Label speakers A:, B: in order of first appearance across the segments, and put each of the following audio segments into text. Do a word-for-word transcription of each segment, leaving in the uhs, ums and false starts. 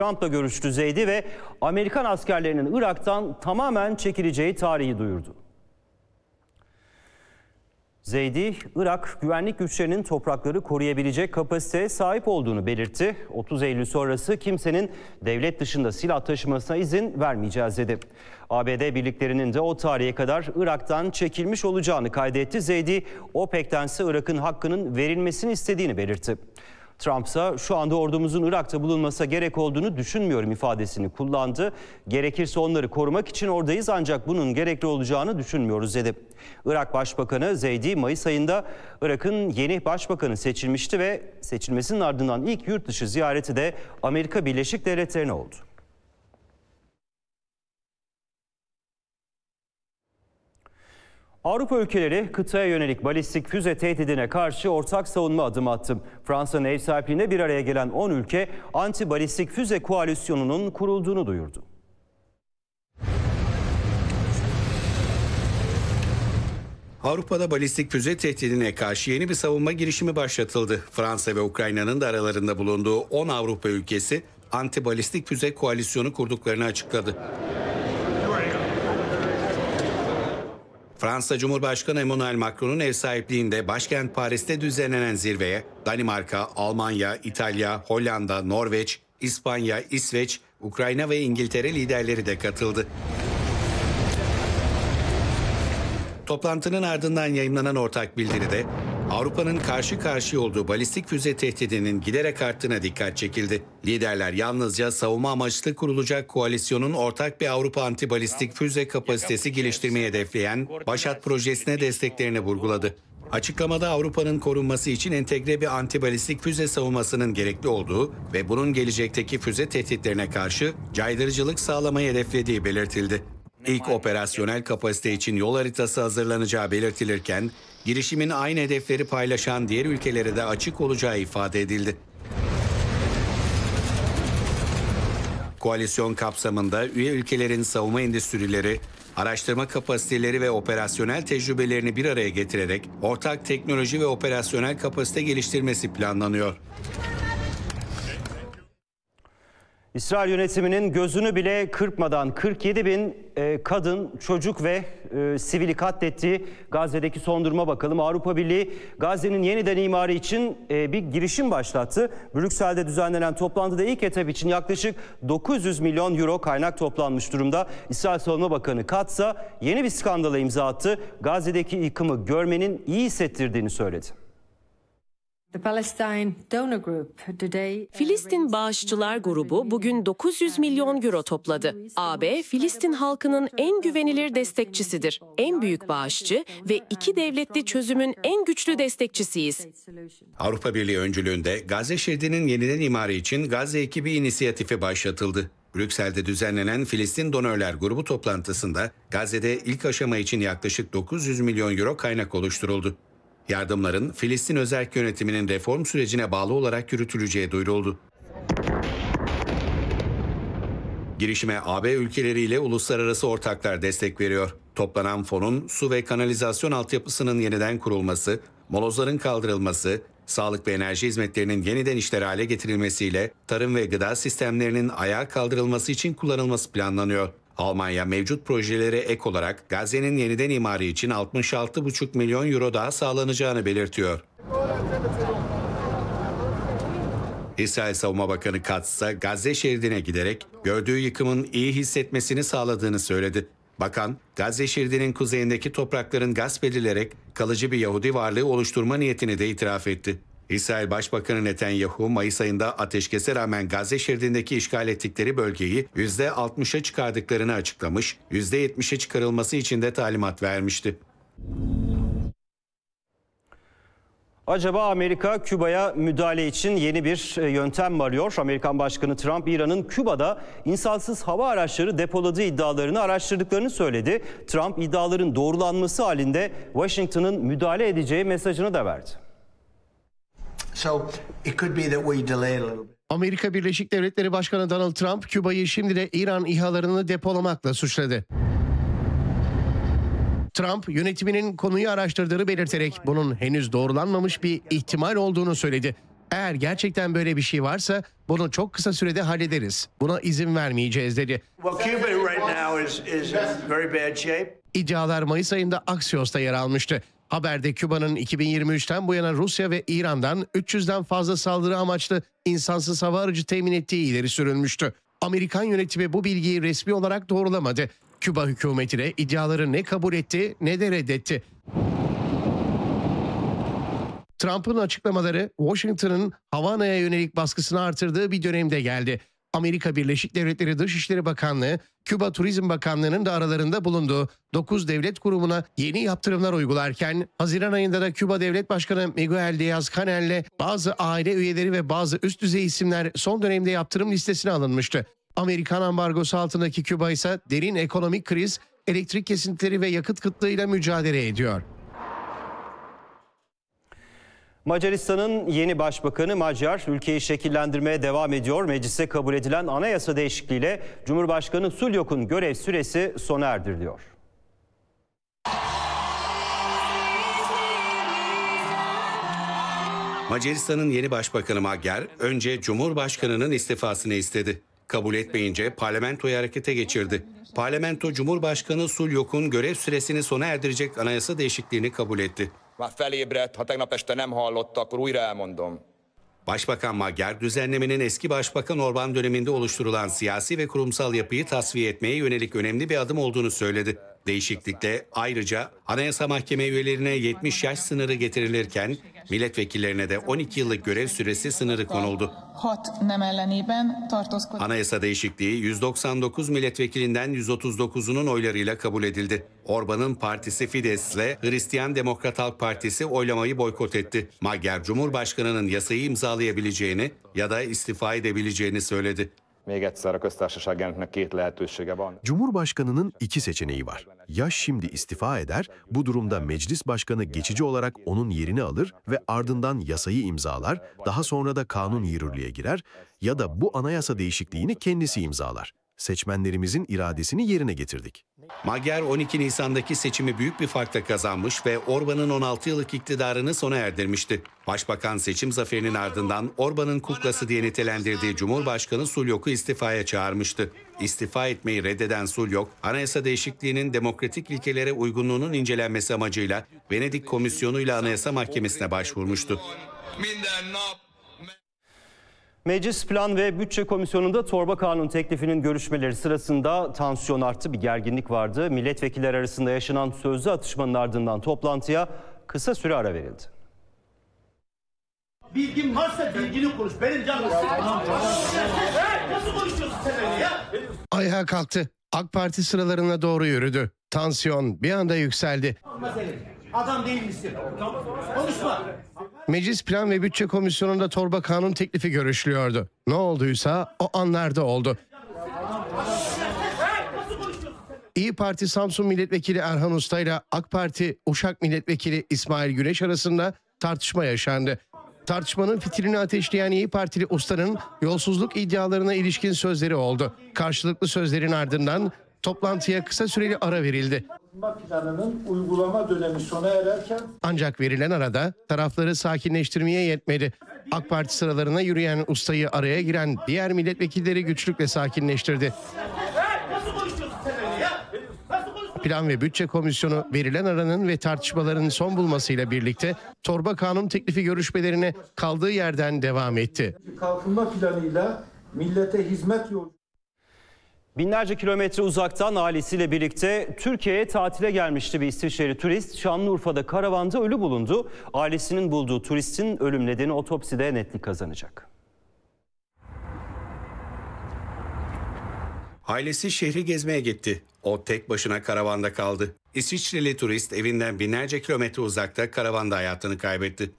A: Trump'la görüştü Zeydi ve Amerikan askerlerinin Irak'tan tamamen çekileceği tarihi duyurdu. Zeydi, Irak güvenlik güçlerinin toprakları koruyabilecek kapasiteye sahip olduğunu belirtti. otuz Eylül sonrası kimsenin devlet dışında silah taşımasına izin vermeyeceğiz dedi. A B D birliklerinin de o tarihe kadar Irak'tan çekilmiş olacağını kaydetti. Zeydi, OPEC'tense Irak'ın hakkının verilmesini istediğini belirtti. Trump ise şu anda ordumuzun Irak'ta bulunmasına gerek olduğunu düşünmüyorum ifadesini kullandı. Gerekirse onları korumak için oradayız ancak bunun gerekli olacağını düşünmüyoruz dedi. Irak Başbakanı Zeydi Mayıs ayında Irak'ın yeni başbakanı seçilmişti ve seçilmesinin ardından ilk yurt dışı ziyareti de Amerika Birleşik Devletleri'ne oldu. Avrupa ülkeleri kıtaya yönelik balistik füze tehdidine karşı ortak savunma adım attı. Fransa'nın ev sahipliğinde bir araya gelen on ülke anti balistik füze koalisyonunun kurulduğunu duyurdu.
B: Avrupa'da balistik füze tehdidine karşı yeni bir savunma girişimi başlatıldı. Fransa ve Ukrayna'nın da aralarında bulunduğu on Avrupa ülkesi anti balistik füze koalisyonu kurduklarını açıkladı. Fransa Cumhurbaşkanı Emmanuel Macron'un ev sahipliğinde başkent Paris'te düzenlenen zirveye Danimarka, Almanya, İtalya, Hollanda, Norveç, İspanya, İsveç, Ukrayna ve İngiltere liderleri de katıldı. Toplantının ardından yayımlanan ortak bildiride Avrupa'nın karşı karşıya olduğu balistik füze tehdidinin giderek arttığına dikkat çekildi. Liderler yalnızca savunma amaçlı kurulacak koalisyonun ortak bir Avrupa antibalistik füze kapasitesi geliştirmeyi hedefleyen Başat projesine desteklerini vurguladı. Açıklamada Avrupa'nın korunması için entegre bir antibalistik füze savunmasının gerekli olduğu ve bunun gelecekteki füze tehditlerine karşı caydırıcılık sağlamayı hedeflediği belirtildi. İlk operasyonel kapasite için yol haritası hazırlanacağı belirtilirken, girişimin aynı hedefleri paylaşan diğer ülkelere de açık olacağı ifade edildi. Koalisyon kapsamında üye ülkelerin savunma endüstrileri, araştırma kapasiteleri ve operasyonel tecrübelerini bir araya getirerek ortak teknoloji ve operasyonel kapasite geliştirmesi planlanıyor.
A: İsrail yönetiminin gözünü bile kırpmadan kırk yedi bin e, kadın, çocuk ve e, sivili katlettiği Gazze'deki son duruma bakalım. Avrupa Birliği Gazze'nin yeniden imarı için e, bir girişim başlattı. Brüksel'de düzenlenen toplantıda ilk etap için yaklaşık dokuz yüz milyon euro kaynak toplanmış durumda. İsrail Savunma Bakanı Katz yeni bir skandala imza attı. Gazze'deki yıkımı görmenin iyi hissettirdiğini söyledi.
C: Filistin Bağışçılar Grubu bugün dokuz yüz milyon euro topladı. A B, Filistin halkının en güvenilir destekçisidir. En büyük bağışçı ve iki devletli çözümün en güçlü destekçisiyiz.
B: Avrupa Birliği öncülüğünde Gazze şeridinin yeniden imarı için Gazze ekibi inisiyatifi başlatıldı. Brüksel'de düzenlenen Filistin Donörler Grubu toplantısında Gazze'de ilk aşama için yaklaşık dokuz yüz milyon euro kaynak oluşturuldu. Yardımların Filistin özerk yönetiminin reform sürecine bağlı olarak yürütüleceği duyuruldu. Girişime A B ülkeleriyle uluslararası ortaklar destek veriyor. Toplanan fonun su ve kanalizasyon altyapısının yeniden kurulması, molozların kaldırılması, sağlık ve enerji hizmetlerinin yeniden işler hale getirilmesiyle tarım ve gıda sistemlerinin ayağa kaldırılması için kullanılması planlanıyor. Almanya mevcut projelere ek olarak Gazze'nin yeniden imarı için altmış altı buçuk milyon euro daha sağlanacağını belirtiyor. İsrail Savunma Bakanı Katz ise Gazze şeridine giderek gördüğü yıkımın iyi hissetmesini sağladığını söyledi. Bakan, Gazze şeridinin kuzeyindeki toprakların gasp edilerek kalıcı bir Yahudi varlığı oluşturma niyetini de itiraf etti. İsrail Başbakanı Netanyahu, Mayıs ayında ateşkese rağmen Gazze şeridindeki işgal ettikleri bölgeyi yüzde altmışa çıkardıklarını açıklamış, yüzde yetmişe çıkarılması için de talimat vermişti.
A: Acaba Amerika Küba'ya müdahale için yeni bir yöntem mi arıyor? Amerikan Başkanı Trump, İran'ın Küba'da insansız hava araçları depoladığı iddialarını araştırdıklarını söyledi. Trump iddiaların doğrulanması halinde Washington'ın müdahale edeceği mesajını da verdi.
D: Amerika Birleşik Devletleri Başkanı Donald Trump, Küba'yı şimdi de İran İHA'larını depolamakla suçladı. Trump, yönetiminin konuyu araştırdığını belirterek bunun henüz doğrulanmamış bir ihtimal olduğunu söyledi. Eğer gerçekten böyle bir şey varsa bunu çok kısa sürede hallederiz. Buna izin vermeyeceğiz dedi.
E: Well, Cuba right now is is in very bad shape.
D: İddialar Mayıs ayında Axios'ta yer almıştı. Haberde Küba'nın iki bin yirmi üçten bu yana Rusya ve İran'dan üç yüzden fazla saldırı amaçlı insansız hava aracı temin ettiği ileri sürülmüştü. Amerikan yönetimi bu bilgiyi resmi olarak doğrulamadı. Küba hükümeti de iddiaları ne kabul etti ne de reddetti. Trump'ın açıklamaları Washington'ın Havana'ya yönelik baskısını artırdığı bir dönemde geldi. Amerika Birleşik Devletleri Dışişleri Bakanlığı, Küba Turizm Bakanlığı'nın da aralarında bulunduğu dokuz devlet kurumuna yeni yaptırımlar uygularken, Haziran ayında da Küba Devlet Başkanı Miguel Díaz-Canel'le bazı aile üyeleri ve bazı üst düzey isimler son dönemde yaptırım listesine alınmıştı. Amerikan ambargosu altındaki Küba ise derin ekonomik kriz, elektrik kesintileri ve yakıt kıtlığıyla mücadele ediyor.
A: Macaristan'ın yeni başbakanı Magyar ülkeyi şekillendirmeye devam ediyor. Meclise kabul edilen anayasa değişikliğiyle Cumhurbaşkanı Sulyok'un görev süresi sona erdiriliyor.
B: Macaristan'ın yeni başbakanı Magyar önce Cumhurbaşkanı'nın istifasını istedi. Kabul etmeyince parlamentoyu harekete geçirdi. Parlamento Cumhurbaşkanı Sulyok'un görev süresini sona erdirecek anayasa değişikliğini kabul etti.
F: Már felébredt, ha tegnap este nem hallotta, akkor újra elmondom.
B: Başbakan Magyar, düzenlemenin eski başbakan Orban döneminde oluşturulan siyasi ve kurumsal yapıyı tasfiye etmeye yönelik önemli bir adım olduğunu söyledi. Değişiklikle ayrıca Anayasa Mahkeme üyelerine yetmiş yaş sınırı getirilirken milletvekillerine de on iki yıllık görev süresi sınırı konuldu. Anayasa değişikliği yüz doksan dokuz milletvekilinden yüz otuz dokuzunun oylarıyla kabul edildi. Orban'ın partisi Fidesz ile Hristiyan Demokrat Halk Partisi oylamayı boykot etti. Magyar, Cumhurbaşkanı'nın yasayı imzalayabileceğini ya da istifa edebileceğini söyledi.
F: Még egyszer a köztársaság elnöknek két lehetősége van.
G: Cumhurbaşkanının iki seçeneği var. Ya şimdi istifa eder, bu durumda meclis başkanı geçici olarak onun yerini alır ve ardından yasayı imzalar, daha sonra da kanun yürürlüğe girer ya da bu anayasa değişikliğini kendisi imzalar. Seçmenlerimizin iradesini yerine getirdik.
B: Magyar on iki Nisan'daki seçimi büyük bir farkla kazanmış ve Orban'ın on altı yıllık iktidarını sona erdirmişti. Başbakan seçim zaferinin ardından Orban'ın kuklası diye nitelendirdiği Cumhurbaşkanı Sulyok'u istifaya çağırmıştı. İstifa etmeyi reddeden Sulyok, anayasa değişikliğinin demokratik ilkelere uygunluğunun incelenmesi amacıyla Venedik Komisyonu'yla Anayasa Mahkemesi'ne başvurmuştu.
A: Meclis Plan ve Bütçe Komisyonu'nda torba kanun teklifinin görüşmeleri sırasında tansiyon arttı, bir gerginlik vardı. Milletvekilleri arasında yaşanan sözlü atışmanın ardından toplantıya kısa süre ara verildi.
H: Bilgin varsa bilgini konuş. Benim canım. Nasıl konuşuyorsun sen öyle ya?
D: Ayağa kalktı. AK Parti sıralarına doğru yürüdü. Tansiyon bir anda yükseldi.
H: Adam değil misin? Konuşma.
D: Meclis Plan ve Bütçe Komisyonu'nda torba kanun teklifi görüşülüyordu. Ne olduysa o anlarda oldu. İyi Parti Samsun Milletvekili Erhan Usta ile AK Parti Uşak Milletvekili İsmail Güneş arasında tartışma yaşandı. Tartışmanın fitilini ateşleyen İyi Partili Usta'nın yolsuzluk iddialarına ilişkin sözleri oldu. Karşılıklı sözlerin ardından toplantıya kısa süreli ara verildi.
I: Planının uygulama dönemi sona ererken
D: Ancak verilen arada tarafları sakinleştirmeye yetmedi. AK Parti sıralarına yürüyen Usta'yı araya giren diğer milletvekilleri güçlükle sakinleştirdi. Plan ve Bütçe Komisyonu verilen aranın ve tartışmaların son bulmasıyla birlikte torba kanun teklifi görüşmelerine kaldığı yerden devam etti.
I: kalkınma planıyla millete hizmet yolu
A: Binlerce kilometre uzaktan ailesiyle birlikte Türkiye'ye tatile gelmişti bir İsviçreli turist. Şanlıurfa'da karavanda ölü bulundu. Ailesinin bulduğu turistin ölüm nedeni otopside netlik kazanacak.
B: Ailesi şehri gezmeye gitti. O tek başına karavanda kaldı. İsviçreli turist evinden binlerce kilometre uzakta karavanda hayatını kaybetti.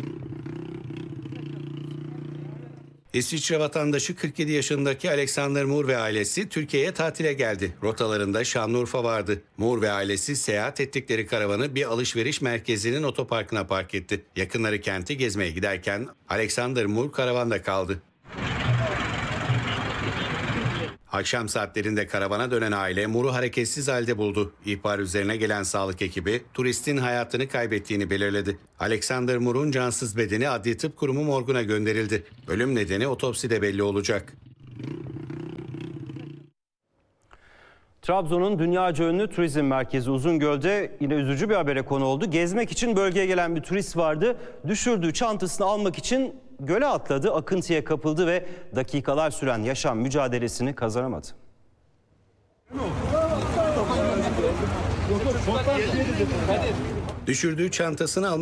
B: İsviçre vatandaşı kırk yedi yaşındaki Alexander Moore ve ailesi Türkiye'ye tatile geldi. Rotalarında Şanlıurfa vardı. Moore ve ailesi seyahat ettikleri karavanı bir alışveriş merkezinin otoparkına park etti. Yakınları kenti gezmeye giderken Alexander Moore karavanda kaldı. Akşam saatlerinde karavana dönen aile Mur'u hareketsiz halde buldu. İhbar üzerine gelen sağlık ekibi turistin hayatını kaybettiğini belirledi. Alexander Mur'un cansız bedeni Adli Tıp Kurumu morguna gönderildi. Ölüm nedeni otopside belli olacak.
A: Trabzon'un dünyaca ünlü turizm merkezi Uzungöl'de yine üzücü bir habere konu oldu. Gezmek için bölgeye gelen bir turist vardı. Düşürdüğü çantasını almak için göle atladı, akıntıya kapıldı ve dakikalar süren yaşam mücadelesini kazanamadı.
B: Düşürdüğü çantasını almak